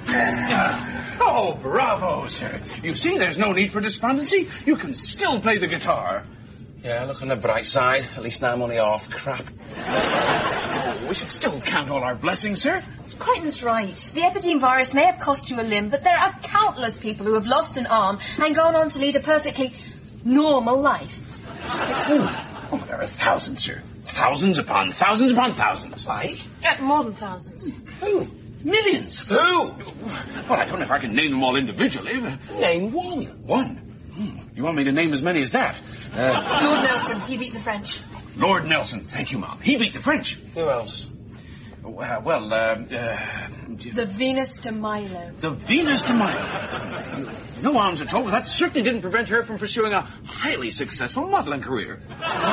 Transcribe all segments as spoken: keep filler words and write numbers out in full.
Uh, oh, bravo, sir. You see, there's no need for despondency. You can still play the guitar. Yeah, look on the bright side. At least now I'm only half crap. Oh, we should still count all our blessings, sir. Crichton's right. The epideme virus may have cost you a limb, but there are countless people who have lost an arm and gone on to lead a perfectly normal life. Oh, oh there are thousands, sir. Thousands upon thousands upon thousands. Like? Uh, more than thousands. Who? Millions. Who? Well, I don't know if I can name them all individually. But... Name one. One? Hmm. You want me to name as many as that? Uh... Lord Nelson, he beat the French. Lord Nelson, thank you, Mom. He beat the French. Who else? Uh, well, uh, uh... The Venus de Milo. The Venus de Milo. No arms at all, but that certainly didn't prevent her from pursuing a highly successful modeling career.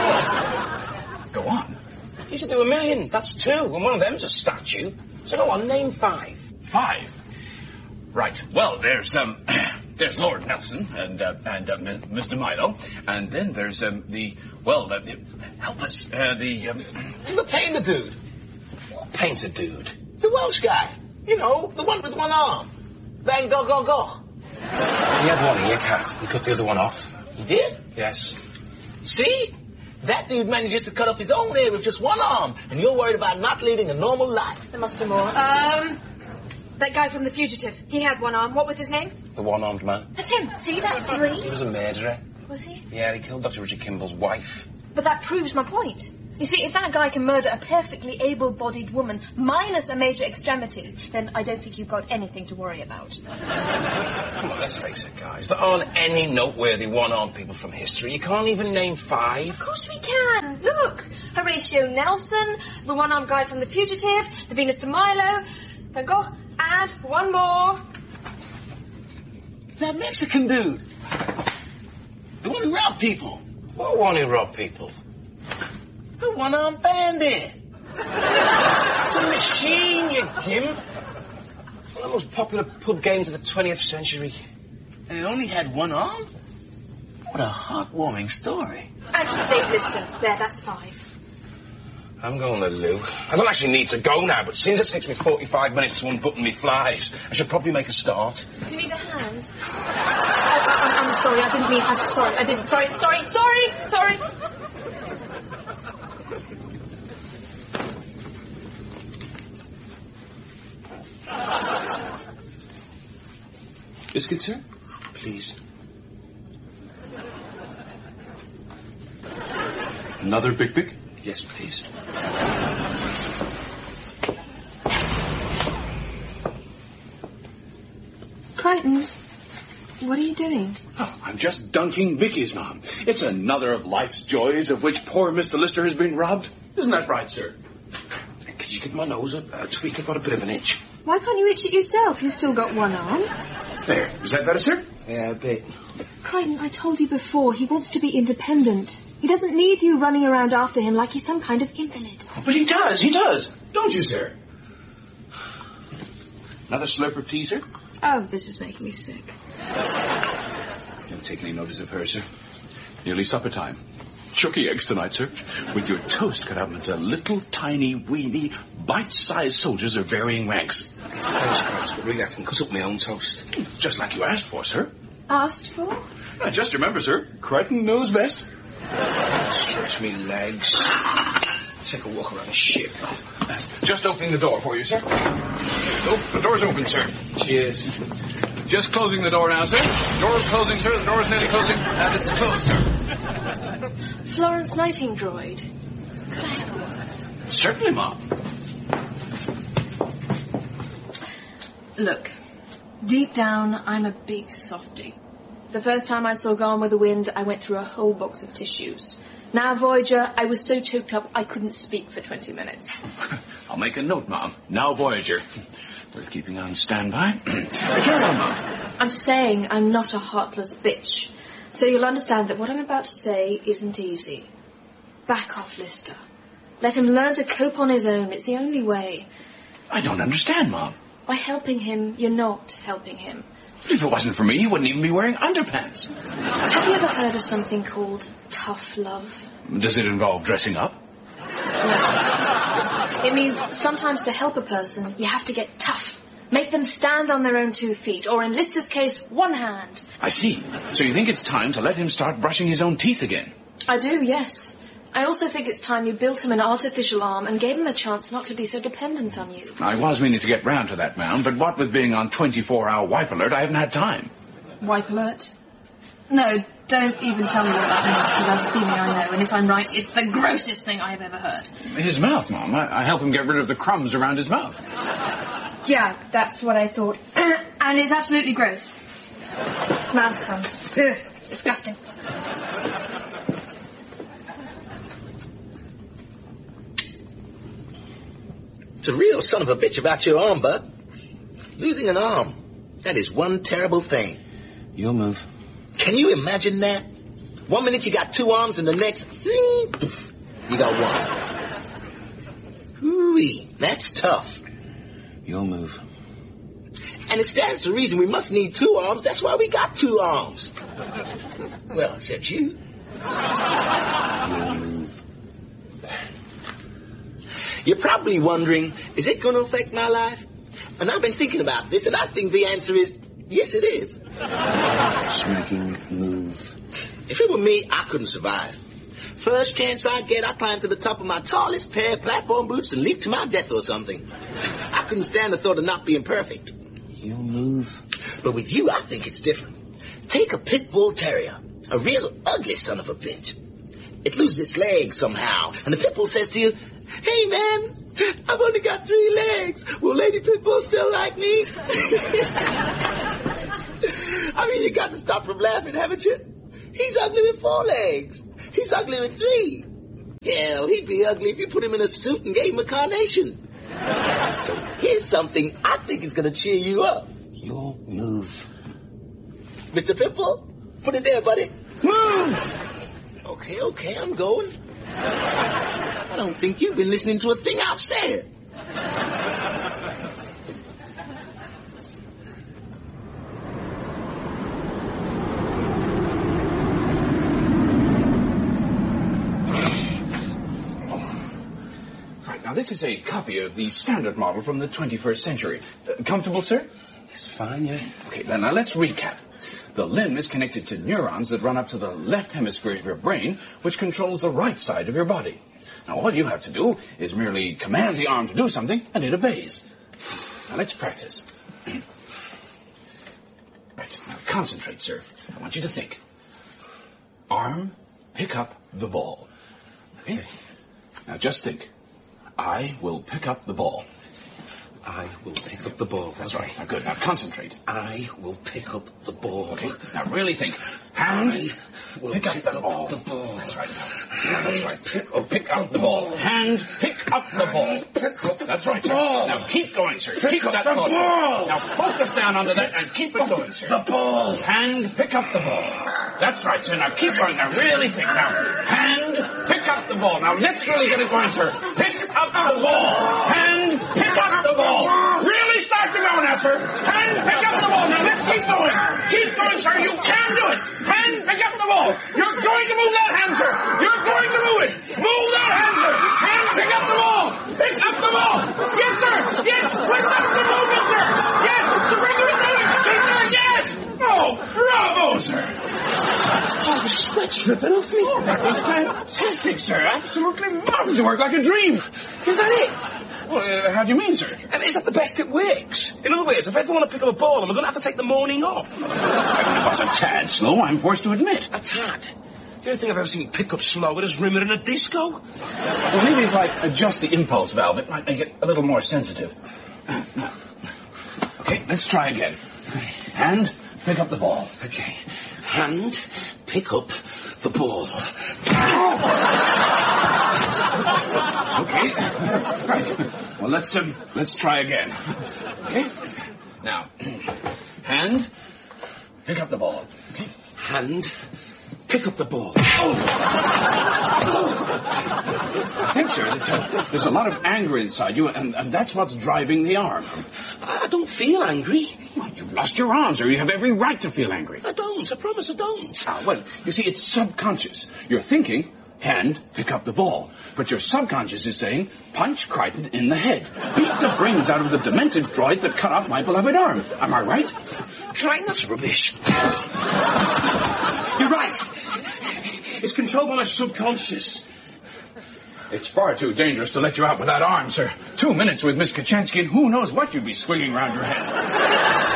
Go on. You should do a millions. That's two, and one of them's a statue. So go on, name five. Five? Right. Well, there's, um... There's Lord Nelson and uh, and uh, Miss de Milo, and then there's um, the well, uh, the, help us, uh, the um, the painter dude. What painter dude? The Welsh guy. You know, the one with one arm. Van Gogh, Gogh, Gogh. He had one ear, Cat. He cut the other one off. He did? Yes. See? That dude manages to cut off his own ear with just one arm, and you're worried about not leading a normal life. There must be more. Um. That guy from The Fugitive. He had one arm. What was his name? The one-armed man. That's him. See, that's three. He was a murderer. Was he? Yeah, he killed Doctor Richard Kimball's wife. But that proves my point. You see, if that guy can murder a perfectly able-bodied woman minus a major extremity, then I don't think you've got anything to worry about. Come on, let's face it, guys. There aren't any noteworthy one-armed people from history. You can't even name five. Of course we can. Look. Horatio Nelson, the one-armed guy from The Fugitive, the Venus de Milo, Van Gogh, and one more. That Mexican dude. The one who robbed people. What one who robbed people? The one-armed bandit. It's a machine, you gimp. One of the most popular pub games of the twentieth century. And it only had one arm? What a heartwarming story. And Dave Liston. There, that's five. I'm going to the loo. I don't actually need to go now, but since it takes me forty-five minutes to unbutton me flies, I should probably make a start. Do you need a hand? I, I, I'm sorry, I didn't mean... I'm sorry, I didn't... Sorry, sorry, sorry, sorry. Biscuit, sir? Please. Another Bic Bic? Yes, please. Crichton, what are you doing? Oh, I'm just dunking Bickies, Mom. It's another of life's joys of which poor Mister Lister has been robbed. Isn't that right, sir? Could you give my nose a, a tweak? I've got a bit of an itch. Why can't you itch it yourself? You've still got one arm. There. Is that better, sir? Yeah, a bit. Crichton, I told you before, he wants to be independent. He doesn't need you running around after him like he's some kind of invalid. But he does, he does. Don't you, sir? Another slurp of tea, sir? Oh, this is making me sick. Don't take any notice of her, sir. Nearly supper time. Chucky eggs tonight, sir. With your toast cut up into little, tiny, weeny, bite-sized soldiers of varying ranks. Thanks, Christ, but really I can cut up my own toast. Just like you asked for, sir. Asked for? Now, just remember, sir, Crichton knows best. Stretch me legs. Take a walk around the ship. Just opening the door for you, sir. Oh, the door's open, sir. Cheers. Just closing the door now, sir. Door's closing, sir. The door's nearly closing. And it's closed, sir. Florence Nightingale. Could I have a word? Certainly, Mom. Look, deep down, I'm a big softie. The first time I saw Gone with the Wind, I went through a whole box of tissues. Now, Voyager, I was so choked up I couldn't speak for twenty minutes. I'll make a note, Mom. Now, Voyager. Worth keeping on standby. Carry on, Mom. I'm saying I'm not a heartless bitch. So you'll understand that what I'm about to say isn't easy. Back off, Lister. Let him learn to cope on his own. It's the only way. I don't understand, Mom. By helping him, you're not helping him. If it wasn't for me, he wouldn't even be wearing underpants. Have you ever heard of something called tough love? Does it involve dressing up? No. It means sometimes to help a person, you have to get tough. Make them stand on their own two feet, or in Lister's case, one hand. I see. So you think it's time to let him start brushing his own teeth again? I do, yes. I also think it's time you built him an artificial arm and gave him a chance not to be so dependent on you. I was meaning to get round to that, ma'am, but what with being on twenty-four hour wipe alert, I haven't had time. Wipe alert? No, don't even tell me what that means, because I have a feeling I know, and if I'm right, it's the grossest thing I have ever heard. His mouth, Mom. I, I help him get rid of the crumbs around his mouth. Yeah, that's what I thought. And it's absolutely gross. Mouth crumbs. Ugh, disgusting. It's a real son of a bitch about your arm, Bud. Losing an arm. That is one terrible thing. You'll move. Can you imagine that? One minute you got two arms and the next, zing, poof, you got one. Ooh-wee, that's tough. You'll move. And it stands to reason we must need two arms. That's why we got two arms. Well, except you. You'll move. You're probably wondering, is it going to affect my life? And I've been thinking about this, and I think the answer is, yes, it is. Smacking move. If it were me, I couldn't survive. First chance I get, I climb to the top of my tallest pair of platform boots and leap to my death or something. I couldn't stand the thought of not being perfect. You'll move. But with you, I think it's different. Take a pit bull terrier, a real ugly son of a bitch. It loses its legs somehow, and the pit bull says to you, "Hey, man, I've only got three legs. Will Lady Pitbull still like me?" I mean, you got to stop from laughing, haven't you? He's ugly with four legs. He's ugly with three. Hell, he'd be ugly if you put him in a suit and gave him a carnation. So here's something I think is going to cheer you up. You'll move. Mister Pitbull, put it there, buddy. Move! Okay, okay, I'm going. I don't think you've been listening to a thing I've said. Right, now this is a copy of the standard model from the twenty-first century. Uh, comfortable, sir? It's fine, yeah. Okay, then now let's recap. The limb is connected to neurons that run up to the left hemisphere of your brain, which controls the right side of your body. Now, all you have to do is merely command the arm to do something, and it obeys. Now, let's practice. Right, now concentrate, sir. I want you to think. Arm, pick up the ball. Okay? Now, just think. I will pick up the ball. I will pick up the ball. That's okay. Right. Now, good. Now, concentrate. I will pick up the ball. Okay. Now, really think. Hand, I will pick, pick up, the, up ball. the ball. That's right. Hand, That's right. Pick oh, up, pick up the the ball. ball. Hand, pick up the ball. Pick up That's the right. ball. Now, keep going, sir. Pick keep up that the thought. ball. Now, focus down onto that and keep it going, sir. The ball. Hand, pick up the ball. That's right, sir. Now, keep going. Now, really think. Now, hand, pick up the ball. Now, let's really get it going, sir. Pick up the ball. Hand, pick up the ball. Really start to go now, sir. Hand, pick up the ball. Now, let's keep going. Keep going, sir. You can do it. Hand, pick up the ball. You're going to move that hand, sir. You're going to move it. Move that hand, sir. Hand, pick up the ball. Pick up the ball. Yes, sir. Yes. Let's have some movement, sir. Yes. The regular doing it. Keep doing it. Yes. Oh, bravo, sir. Oh, the sweat's dripping off me. That was fantastic, sir. Absolutely marvelous. It worked like a dream. Is that it? Well, uh, how do you mean, sir? And is that the best it works? In other words, if I don't want to pick up a ball, I'm going to have to take the morning off. It was a tad slow, I'm forced to admit. A tad? The only thing I've ever seen pick up slower is Rimmer in a disco. Well, maybe if I adjust the impulse valve, it might make it a little more sensitive. Now, okay, let's try again. Hand, pick up the ball. Okay. Hand, pick up the ball. Okay. Right. Well, let's um, let's try again. Okay. Now, hand, pick up the ball. Okay. Hand, pick up the ball. I think, sir, that uh, there's a lot of anger inside you, and, and that's what's driving the arm. I don't feel angry. Well, you've lost your arm, sir. You have every right to feel angry. I don't. I promise I don't. Ah, well, you see, it's subconscious. You're thinking, Hand, pick up the ball. But your subconscious is saying, punch Crichton in the head. Beat the brains out of the demented droid that cut off my beloved arm. Am I right? Crichton, that's rubbish. You're right. It's controlled by my subconscious. It's far too dangerous to let you out with that arm, sir. Two minutes with Miss Kachansky and who knows what you'd be swinging around your head.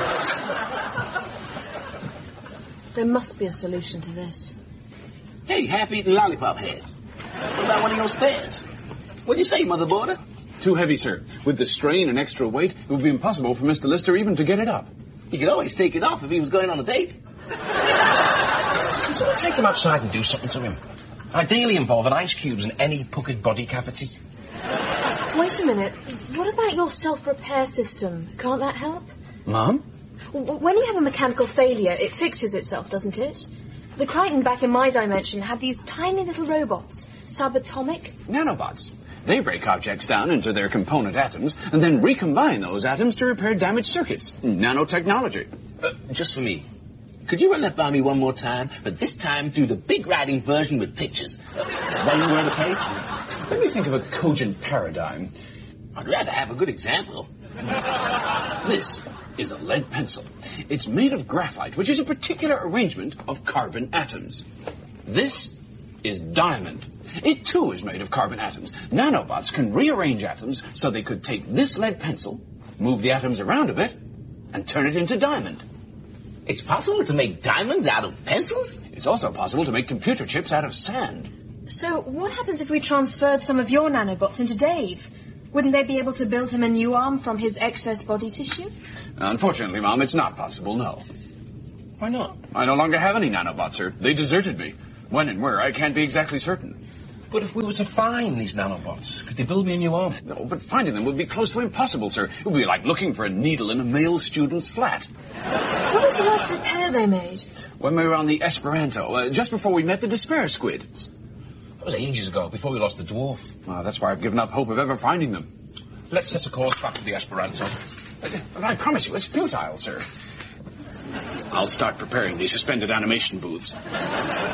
There must be a solution to this. Hey, half-eaten lollipop head. What about one of your spares? What do you say, Mother Border? Too heavy, sir. With the strain and extra weight, it would be impossible for Mister Lister even to get it up. He could always take it off if he was going on a date. Can someone take him outside and do something to him? Ideally involving ice cubes in any puckered body cavity. Wait a minute. What about your self-repair system? Can't that help? Mom? W- When you have a mechanical failure, it fixes itself, doesn't it? The Crichton back in my dimension had these tiny little robots, subatomic. Nanobots. They break objects down into their component atoms and then recombine those atoms to repair damaged circuits. Nanotechnology. Uh, just for me. Could you run that by me one more time? But this time do the big writing version with pictures. Uh, one more on the page? Let me think of a cogent paradigm. I'd rather have a good example. This is a lead pencil. It's made of graphite, which is a particular arrangement of carbon atoms. This is diamond. It, too, is made of carbon atoms. Nanobots can rearrange atoms so they could take this lead pencil, move the atoms around a bit, and turn it into diamond. It's possible to make diamonds out of pencils? It's also possible to make computer chips out of sand. So what happens if we transferred some of your nanobots into Dave? Wouldn't they be able to build him a new arm from his excess body tissue? Unfortunately, Mom, it's not possible, no. Why not? I no longer have any nanobots, sir. They deserted me. When and where, I can't be exactly certain. But if we were to find these nanobots, could they build me a new arm? No, but finding them would be close to impossible, sir. It would be like looking for a needle in a male student's flat. What was the last repair they made? When we were on the Esperanto, uh, just before we met the Despair Squid. That was ages ago, before we lost the dwarf. Uh, that's why I've given up hope of ever finding them. Let's set a course back to the Esperanto. But I promise you, it's futile, sir. I'll start preparing the suspended animation booths.